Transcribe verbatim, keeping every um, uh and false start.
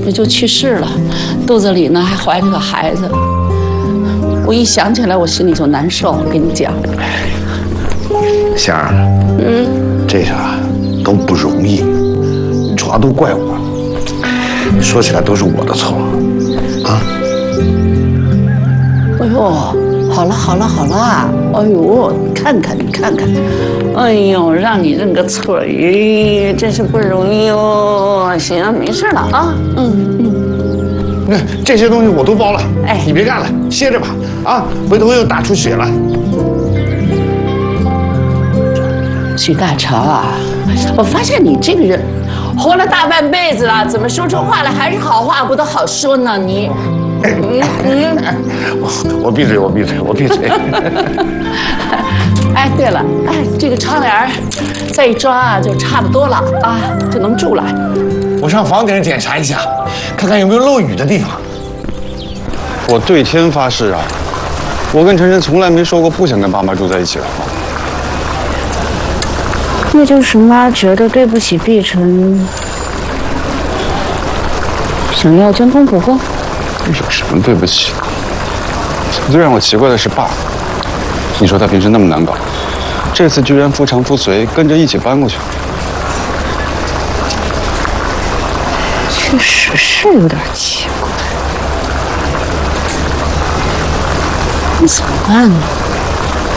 不就去世了，肚子里呢还怀着个孩子。我一想起来，我心里就难受。我跟你讲， 香儿，嗯，这个都不容易，主要都怪我。说起来都是我的错，啊。 哎呦，好了好了好了，哎呦，看看你看看，哎呦，让你认个错，咦，真是不容易哦。行，没事了啊，嗯嗯。 那这些东西我都包了， 哎， 你别干了，歇着吧，啊，回头又打出血了。 许大成啊，我发现你这个人，活了大半辈子了，怎么说出话来还是好话不都好说呢？你，嗯嗯， 我我闭嘴，我闭嘴，我闭嘴。 哎，对了，哎，这个窗帘再一抓啊，就差不多了啊，就能住了。 我上房顶检查一下，看看有没有漏雨的地方。 我对天发誓啊，我跟晨晨从来没说过不想跟爸妈住在一起的话。 那就是妈觉得对不起碧晨，想要将功补过。 有什么对不起的？最让我奇怪的是爸，你说他平时那么难搞，这次居然夫唱妇随，跟着一起搬过去。 确实是有点奇怪，那怎么办呢？